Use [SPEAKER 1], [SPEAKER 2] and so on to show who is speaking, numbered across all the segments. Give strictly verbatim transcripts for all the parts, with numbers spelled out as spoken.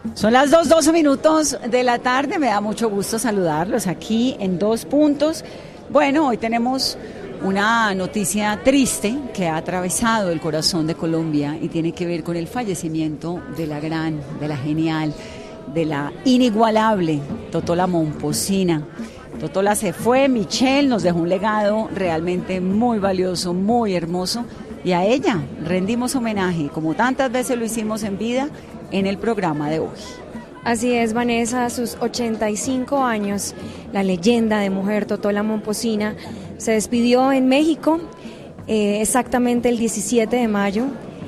[SPEAKER 1] Son las dos, doce minutos de la tarde, me da mucho gusto saludarlos aquí en Dos Puntos. Bueno, hoy tenemos una noticia triste que ha atravesado el corazón de Colombia y tiene que ver con el fallecimiento de la gran, de la genial, de la inigualable Totola Momposina. Totola se fue, Michelle nos dejó un legado realmente muy valioso, muy hermoso, y a ella rendimos homenaje, como tantas veces lo hicimos en vida, en el programa de hoy.
[SPEAKER 2] Así es, Vanessa, a sus ochenta y cinco años, la leyenda de mujer Totola Momposina se despidió en México eh, exactamente el diecisiete de mayo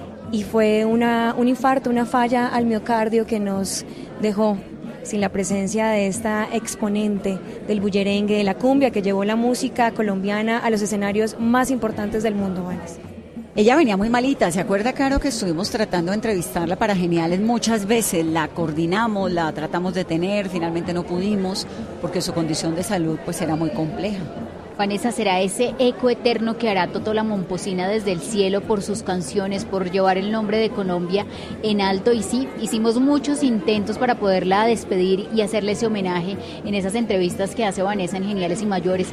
[SPEAKER 2] y fue una, un infarto, una falla al miocardio que nos dejó sin la presencia de esta exponente del bullerengue, de la cumbia, que llevó la música colombiana a los escenarios más importantes del mundo, Vanessa.
[SPEAKER 1] Ella venía muy malita, ¿se acuerda, Caro, que estuvimos tratando de entrevistarla para Geniales muchas veces? La coordinamos, la tratamos de tener, finalmente no pudimos porque su condición de salud pues era muy compleja.
[SPEAKER 3] Vanessa, será ese eco eterno que hará Totola Momposina desde el cielo por sus canciones, por llevar el nombre de Colombia en alto. Y sí, hicimos muchos intentos para poderla despedir y hacerle ese homenaje en esas entrevistas que hace Vanessa en Geniales y Mayores.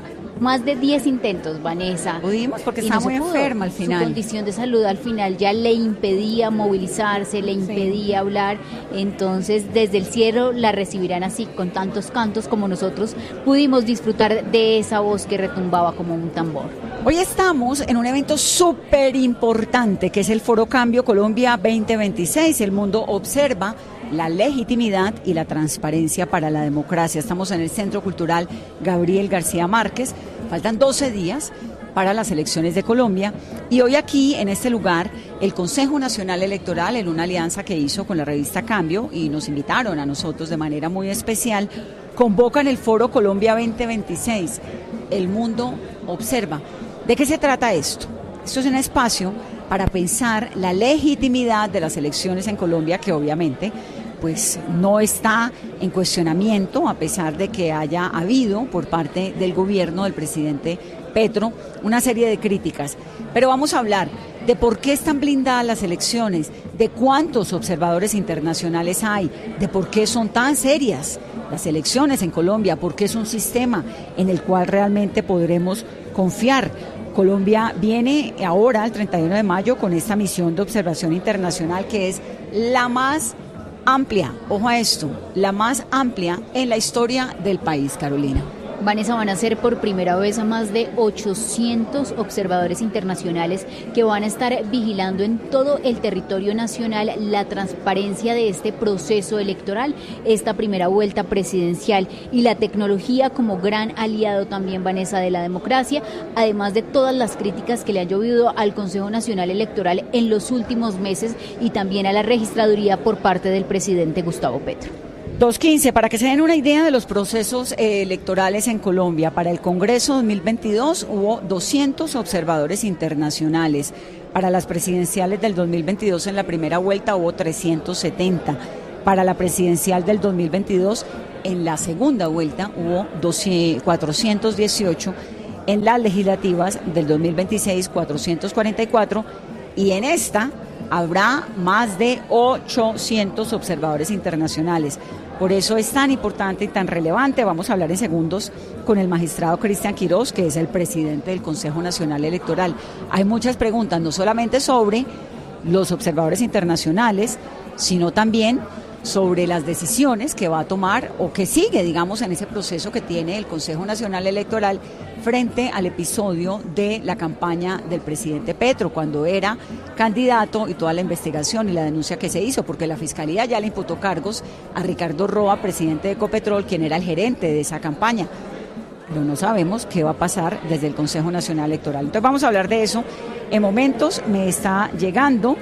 [SPEAKER 3] Más de diez intentos, Vanessa.
[SPEAKER 1] Pudimos porque estaba no muy enferma al final.
[SPEAKER 3] Su condición de salud al final ya le impedía movilizarse, le impedía sí. hablar. Entonces, desde el cielo la recibirán así, con tantos cantos como nosotros pudimos disfrutar de esa voz que retumbaba como un tambor.
[SPEAKER 1] Hoy estamos en un evento súper importante que es el Foro Cambio Colombia veinte veintiséis. El mundo observa la legitimidad y la transparencia para la democracia. Estamos en el Centro Cultural Gabriel García Márquez. Faltan doce días para las elecciones de Colombia y hoy aquí en este lugar el Consejo Nacional Electoral, en una alianza que hizo con la revista Cambio y nos invitaron a nosotros de manera muy especial, convocan el Foro Colombia veinte veintiséis. El mundo observa. ¿De qué se trata esto? Esto es un espacio para pensar la legitimidad de las elecciones en Colombia, que obviamente pues no está en cuestionamiento, a pesar de que haya habido por parte del gobierno del presidente Petro una serie de críticas. Pero vamos a hablar de por qué están blindadas las elecciones, de cuántos observadores internacionales hay, de por qué son tan serias las elecciones en Colombia, por qué es un sistema en el cual realmente podremos confiar. Colombia viene ahora, el treinta y uno de mayo, con esta misión de observación internacional que es la más amplia, ojo a esto, la más amplia en la historia del país, Carolina.
[SPEAKER 3] Vanessa, van a ser por primera vez a más de ochocientos observadores internacionales que van a estar vigilando en todo el territorio nacional la transparencia de este proceso electoral, esta primera vuelta presidencial y la tecnología como gran aliado también, Vanessa, de la democracia, además de todas las críticas que le han llovido al Consejo Nacional Electoral en los últimos meses y también a la registraduría por parte del presidente Gustavo Petro.
[SPEAKER 1] dos quince, para que se den una idea de los procesos eh, electorales en Colombia, para el Congreso dos mil veintidós hubo doscientos observadores internacionales, para las presidenciales del dos mil veintidós en la primera vuelta hubo trescientos setenta, para la presidencial del dos mil veintidós en la segunda vuelta hubo cuatrocientos dieciocho, en las legislativas del dos mil veintiséis cuatrocientos cuarenta y cuatro y en esta habrá más de ochocientos observadores internacionales. Por eso es tan importante y tan relevante. Vamos a hablar en segundos con el magistrado Cristian Quiroz, que es el presidente del Consejo Nacional Electoral. Hay muchas preguntas, no solamente sobre los observadores internacionales, sino también sobre las decisiones que va a tomar o que sigue, digamos, en ese proceso que tiene el Consejo Nacional Electoral frente al episodio de la campaña del presidente Petro, cuando era candidato, y toda la investigación y la denuncia que se hizo, porque la Fiscalía ya le imputó cargos a Ricardo Roa, presidente de Ecopetrol, quien era el gerente de esa campaña. Pero no sabemos qué va a pasar desde el Consejo Nacional Electoral. Entonces vamos a hablar de eso. En momentos me está llegando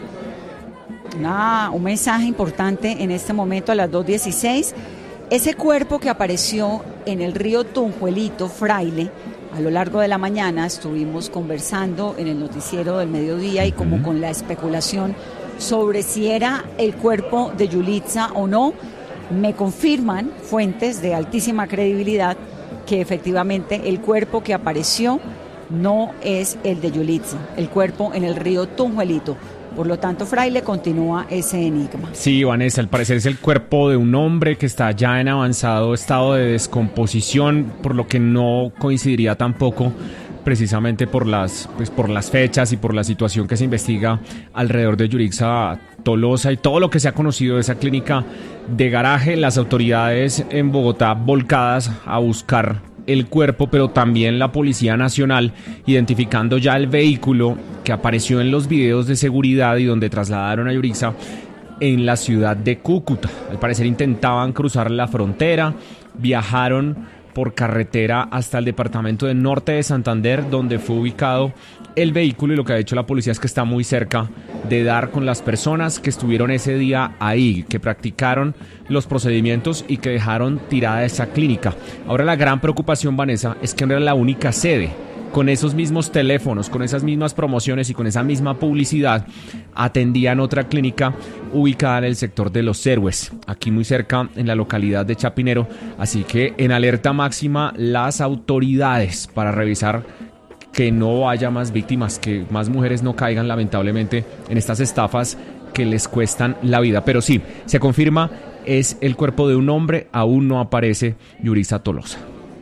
[SPEAKER 1] Una, un mensaje importante en este momento a las dos dieciséis. Ese cuerpo que apareció en el río Tunjuelito, Fraile, a lo largo de la mañana estuvimos conversando en el noticiero del mediodía y como con la especulación sobre si era el cuerpo de Yulitza o no. Me confirman fuentes de altísima credibilidad que efectivamente el cuerpo que apareció no es el de Yulitza, el cuerpo en el río Tunjuelito. Por lo tanto, Fraile, continúa ese enigma.
[SPEAKER 4] Sí, Vanessa, al parecer es el cuerpo de un hombre que está ya en avanzado estado de descomposición, por lo que no coincidiría tampoco precisamente por las, pues, por las fechas y por la situación que se investiga alrededor de Yurixa Tolosa y todo lo que se ha conocido de esa clínica de garaje. Las autoridades en Bogotá volcadas a buscar el cuerpo, pero también la Policía Nacional identificando ya el vehículo que apareció en los videos de seguridad y donde trasladaron a Yurixa en la ciudad de Cúcuta. Al parecer intentaban cruzar la frontera, viajaron por carretera hasta el departamento de Norte de Santander, donde fue ubicado el vehículo, y lo que ha dicho la policía es que está muy cerca de dar con las personas que estuvieron ese día ahí, que practicaron los procedimientos y que dejaron tirada esa clínica. Ahora la gran preocupación, Vanessa, es que no era la única sede. Con esos mismos teléfonos, con esas mismas promociones y con esa misma publicidad, atendían otra clínica ubicada en el sector de Los Héroes, aquí muy cerca en la localidad de Chapinero. Así que en alerta máxima las autoridades para revisar que no haya más víctimas, que más mujeres no caigan lamentablemente en estas estafas que les cuestan la vida. Pero sí, se confirma, es el cuerpo de un hombre, aún no aparece Yurixa Tolosa.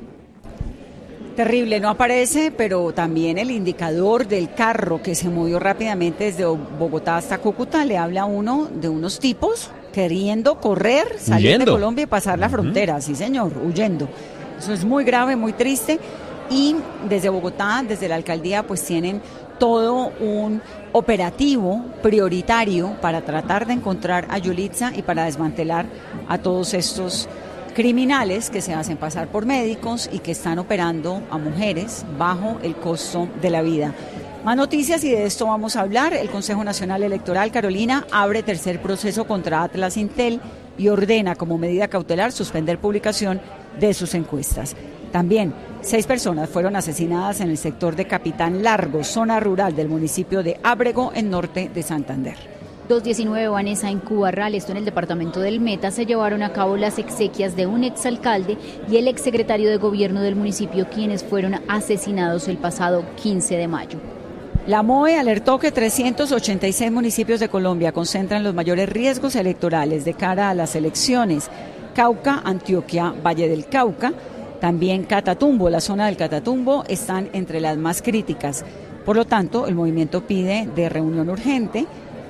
[SPEAKER 1] Terrible, no aparece, pero también el indicador del carro que se movió rápidamente desde Bogotá hasta Cúcuta le habla a uno de unos tipos queriendo correr, salir huyendo de Colombia y pasar la uh-huh. frontera, sí señor, huyendo. Eso es muy grave, muy triste, y desde Bogotá, desde la alcaldía, pues tienen todo un operativo prioritario para tratar de encontrar a Yurixa y para desmantelar a todos estos criminales que se hacen pasar por médicos y que están operando a mujeres bajo el costo de la vida. Más noticias y de esto vamos a hablar. El Consejo Nacional Electoral, Carolina, abre tercer proceso contra Atlas Intel y ordena como medida cautelar suspender publicación de sus encuestas. También, seis personas fueron asesinadas en el sector de Capitán Largo, zona rural del municipio de Ábrego, en norte de Santander.
[SPEAKER 3] dos diecinueve, Vanessa, en Cubarral, esto en el departamento del Meta, se llevaron a cabo las exequias de un exalcalde y el exsecretario de gobierno del municipio, quienes fueron asesinados el pasado quince de mayo.
[SPEAKER 1] La M O E alertó que trescientos ochenta y seis municipios de Colombia concentran los mayores riesgos electorales de cara a las elecciones. Cauca, Antioquia, Valle del Cauca, también Catatumbo, la zona del Catatumbo, están entre las más críticas. Por lo tanto, el movimiento pide de reunión urgente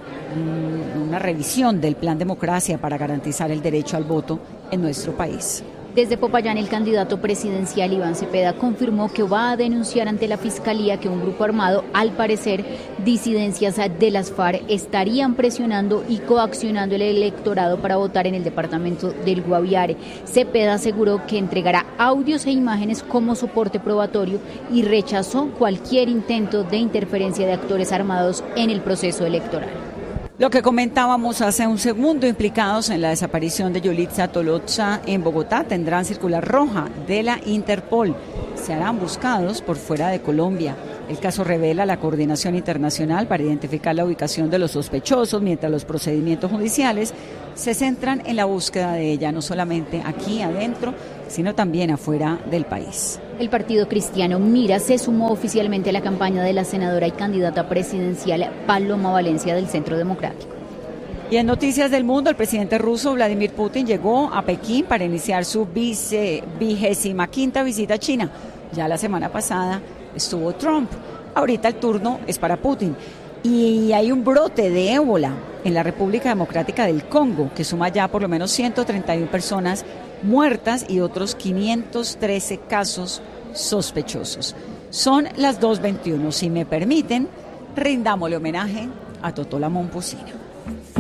[SPEAKER 1] una revisión del Plan Democracia para garantizar el derecho al voto en nuestro país.
[SPEAKER 3] Desde Popayán, el candidato presidencial Iván Cepeda confirmó que va a denunciar ante la Fiscalía que un grupo armado, al parecer disidencias de las FARC, estarían presionando y coaccionando el electorado para votar en el departamento del Guaviare. Cepeda aseguró que entregará audios e imágenes como soporte probatorio y rechazó cualquier intento de interferencia de actores armados en el proceso electoral.
[SPEAKER 1] Lo que comentábamos hace un segundo, implicados en la desaparición de Yurixa Tolosa en Bogotá tendrán circular roja de la Interpol. Se harán buscados por fuera de Colombia. El caso revela la coordinación internacional para identificar la ubicación de los sospechosos, mientras los procedimientos judiciales se centran en la búsqueda de ella, no solamente aquí adentro, sino también afuera del país.
[SPEAKER 3] El partido cristiano Mira se sumó oficialmente a la campaña de la senadora y candidata presidencial Paloma Valencia del Centro Democrático.
[SPEAKER 1] Y en noticias del mundo, el presidente ruso Vladimir Putin llegó a Pekín para iniciar su vice, vigésima quinta visita a China. Ya la semana pasada estuvo Trump. Ahorita el turno es para Putin. Y hay un brote de ébola en la República Democrática del Congo, que suma ya por lo menos ciento treinta y una personas muertas y otros quinientos trece casos sospechosos. Son las dos veintiuno. Si me permiten, rindámosle homenaje a Totó la Momposina.